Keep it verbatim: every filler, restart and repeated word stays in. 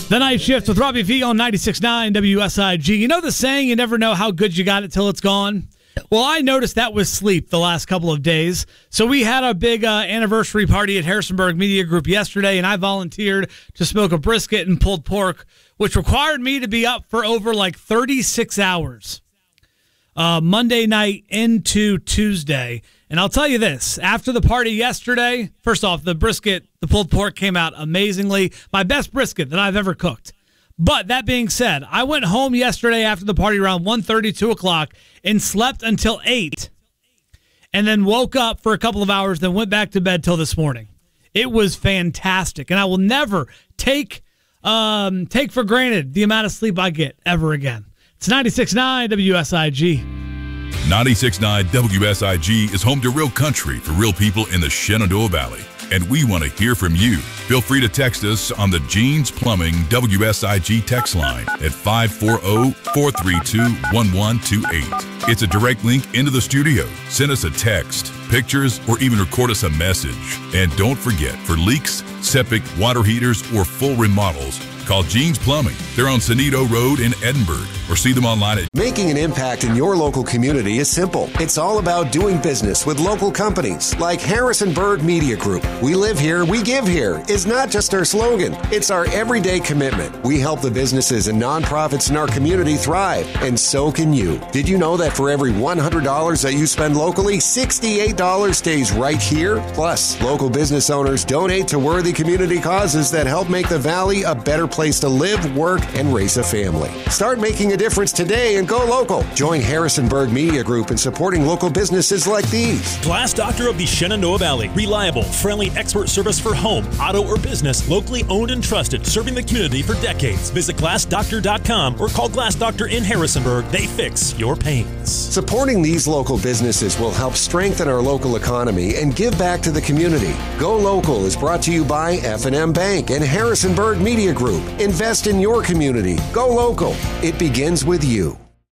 The Night Shift with Robbie V on ninety-six point nine W S I G. You know the saying, you never know how good you got it till it's gone? Well, I noticed that was sleep the last couple of days. So we had a big uh, anniversary party at Harrisonburg Media Group yesterday, and I volunteered to smoke a brisket and pulled pork, which required me to be up for over like thirty-six hours. Uh, Monday night into Tuesday. And I'll tell you this, after the party yesterday, first off, the brisket, the pulled pork came out amazingly. My best brisket that I've ever cooked. But that being said, I went home yesterday after the party around one thirty, two o'clock and slept until eight and then woke up for a couple of hours, then went back to bed till this morning. It was fantastic. And I will never take um, take for granted the amount of sleep I get ever again. It's ninety-six point nine W S I G. ninety-six point nine W S I G is home to real country for real people in the Shenandoah Valley. And we want to hear from you. Feel free to text us on the Jeans Plumbing W S I G text line at five four zero, four three two, one one two eight. It's a direct link into the studio. Send us a text, pictures, or even record us a message. And don't forget, for leaks, septic, water heaters, or full remodels, call Jeans Plumbing. They're on Sonito Road in Edinburgh, or see them online at... Making an impact in your local community is simple. It's all about doing business with local companies like Harrisonburg Media Group. We live here, we give here is not just our slogan. It's our everyday commitment. We help the businesses and nonprofits in our community thrive, and so can you. Did you know that for every one hundred dollars that you spend locally, sixty-eight dollars stays right here? Plus, local business owners donate to worthy community causes that help make the Valley a better place place to live, work, and raise a family. Start making a difference today and go local. Join Harrisonburg Media Group in supporting local businesses like these. Glass Doctor of the Shenandoah Valley. Reliable, friendly expert service for home, auto, or business. Locally owned and trusted. Serving the community for decades. Visit glass doctor dot com or call Glass Doctor in Harrisonburg. They fix your pains. Supporting these local businesses will help strengthen our local economy and give back to the community. Go Local is brought to you by F and M Bank and Harrisonburg Media Group. Invest in your community. Go local. It begins with you.